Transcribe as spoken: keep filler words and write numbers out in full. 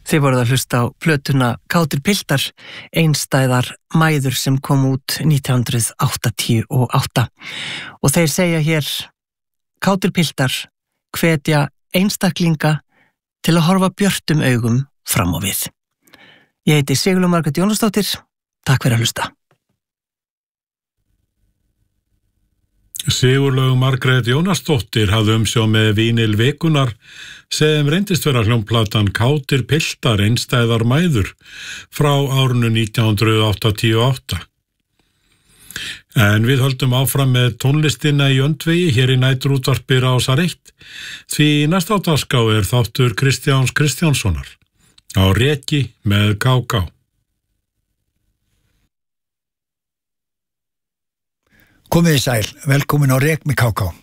Þið voruð að hlusta á plötuna Kátir piltar, einstæðar mæður sem kom út nítján hundruð áttatíu og átta. Og þeir segja hér, Kátir piltar hvetja einstaklinga til að horfa björtum augum fram á við. Ég heiti Sigurlaug Margrét Jónasdóttir, takk fyrir að hlusta. Sigurlaug Margrét Jónasdóttir hafði umsjá með Vínil vikunar sem reyndist vera hljómplatan Kátir piltar, einstæðar mæður frá árinu nítján hundruð áttatíu og átta. En við höldum áfram með tónlistina í öndvegi hér í næturútvarpi Rásar eitt, því næsta á dagskrá er þáttur Kristjáns Kristjánssonar á Reki með Ká Ká. Komið í sæl, velkomin á Rek með Ká Ká.